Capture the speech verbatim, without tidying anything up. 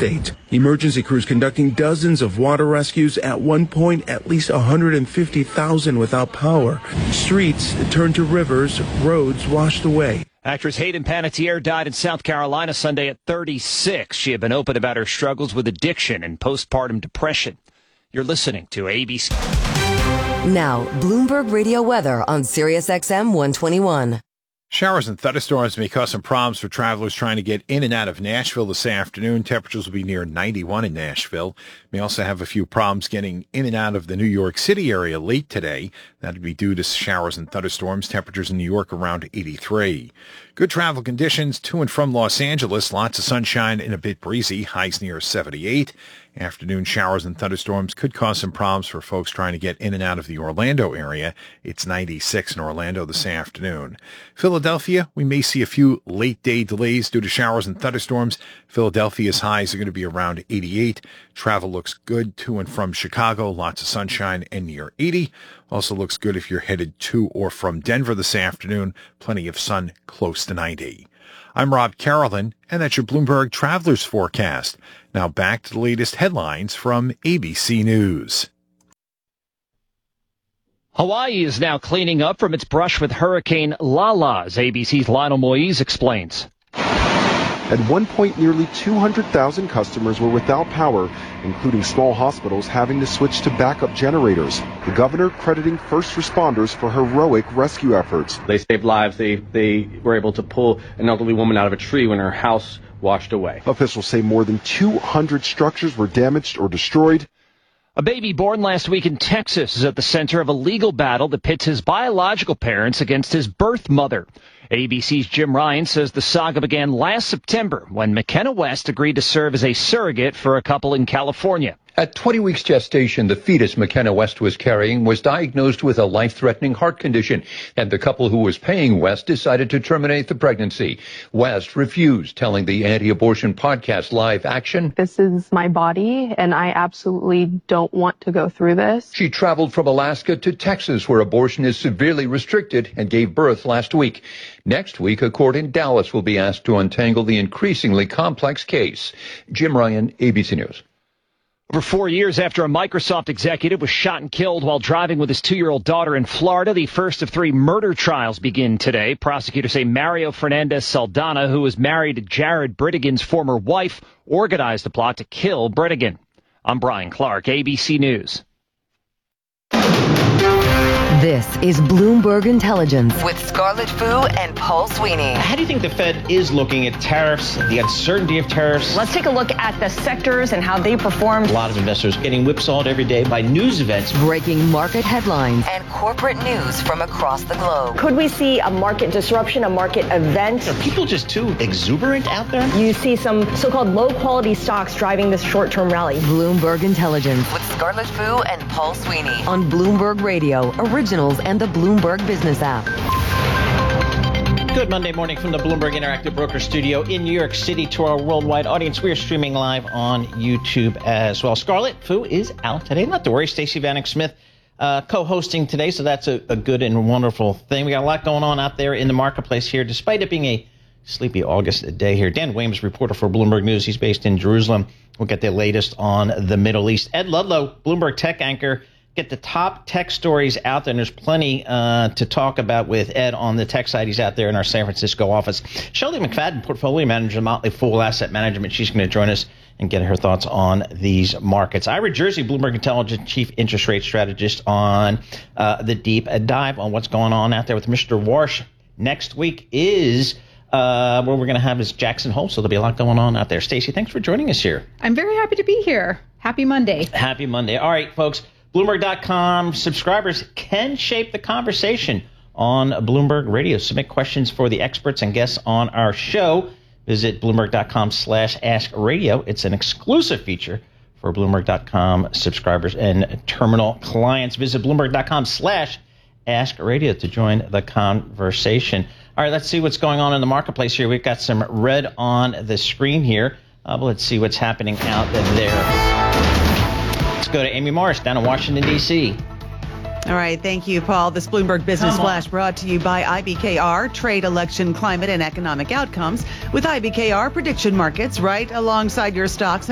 state. Emergency crews conducting dozens of water rescues. At one point, at least one hundred fifty thousand without power. Streets turned to rivers, roads washed away. Actress Hayden Panettiere died in South Carolina Sunday at thirty-six. She had been open about her struggles with addiction and postpartum depression. You're listening to A B C. Now, Bloomberg Radio weather on Sirius X M one twenty-one. Showers and thunderstorms may cause some problems for travelers trying to get in and out of Nashville this afternoon. Temperatures will be near ninety-one in Nashville. May also have a few problems getting in and out of the New York City area late today. That would be due to showers and thunderstorms. Temperatures in New York around eighty-three. Good travel conditions to and from Los Angeles. Lots of sunshine and a bit breezy. Highs near seventy-eight. Afternoon showers and thunderstorms could cause some problems for folks trying to get in and out of the Orlando area. It's ninety-six in Orlando this afternoon. Philadelphia, we may see a few late day delays due to showers and thunderstorms. Philadelphia's highs are going to be around eighty-eight. Travel looks good to and from Chicago. Lots of sunshine and near eighty. Also looks good if you're headed to or from Denver this afternoon. Plenty of sun close to ninety. I'm Rob Carolyn, and that's your Bloomberg Travelers Forecast. Now back to the latest headlines from A B C News. Hawaii is now cleaning up from its brush with Hurricane Lala, as A B C's Lionel Moise explains. At one point, nearly two hundred thousand customers were without power, including small hospitals having to switch to backup generators. The governor crediting first responders for heroic rescue efforts. They saved lives. They, they were able to pull an elderly woman out of a tree when her house washed away. Officials say more than two hundred structures were damaged or destroyed. A baby born last week in Texas is at the center of a legal battle that pits his biological parents against his birth mother. A B C's Jim Ryan says the saga began last September when McKenna West agreed to serve as a surrogate for a couple in California. At twenty weeks gestation, the fetus McKenna West was carrying was diagnosed with a life-threatening heart condition, and the couple who was paying West decided to terminate the pregnancy. West refused, telling the anti-abortion podcast Live Action, "This is my body, and I absolutely don't want to go through this." She traveled from Alaska to Texas, where abortion is severely restricted, and gave birth last week. Next week, a court in Dallas will be asked to untangle the increasingly complex case. Jim Ryan, A B C News. Over four years after a Microsoft executive was shot and killed while driving with his two-year-old daughter in Florida, the first of three murder trials begin today. Prosecutors say Mario Fernandez Saldana, who was married to Jared Britigan's former wife, organized the plot to kill Britigan. I'm Brian Clark, A B C News. This is Bloomberg Intelligence with Scarlett Fu and Paul Sweeney. How do you think the Fed is looking at tariffs, the uncertainty of tariffs? Let's take a look at the sectors and how they performed. A lot of investors getting whipsawed every day by news events. Breaking market headlines and corporate news from across the globe. Could we see a market disruption, a market event? Are people just too exuberant out there? You see some so-called low-quality stocks driving this short-term rally. Bloomberg Intelligence with Scarlett Fu and Paul Sweeney on Bloomberg Radio, originals and the Bloomberg Business app. Good Monday morning from the Bloomberg Interactive Broker Studio in New York City. To our worldwide audience, we are streaming live on YouTube as well. Scarlett Fu is out today. Not to worry, Stacey Vanek Smith uh, co-hosting today, so that's a, a good and wonderful thing. We got a lot going on out there in the marketplace here, despite it being a sleepy August day here. Dan Williams, reporter for Bloomberg News. He's based in Jerusalem. We'll get the latest on the Middle East. Ed Ludlow, Bloomberg tech anchor. Get the top tech stories out there, and there's plenty uh, to talk about with Ed on the tech side. He's out there in our San Francisco office. Shelly McFadden, portfolio manager of Motley Fool Asset Management. She's going to join us and get her thoughts on these markets. Ira Jersey, Bloomberg Intelligence chief interest rate strategist, on uh, the deep dive on what's going on out there with Mister Warsh. Next week is uh, where we're going to have is Jackson Hole, so there'll be a lot going on out there. Stacey, thanks for joining us here. I'm very happy to be here. Happy Monday. Happy Monday. All right, folks. Bloomberg dot com subscribers can shape the conversation on Bloomberg Radio. Submit questions for the experts and guests on our show. Visit Bloomberg dot com slash ask radio. It's an exclusive feature for Bloomberg dot com subscribers and terminal clients. Visit Bloomberg dot com slash ask radio to join the conversation. All right, let's see what's going on in the marketplace here. We've got some red on the screen here. Uh, but let's see what's happening out there. Let's go to Amy Morris down in Washington, D C All right. Thank you, Paul. This Bloomberg Business Flash brought to you by I B K R, Trade, Election, Climate, and Economic Outcomes. With I B K R, prediction markets right alongside your stocks.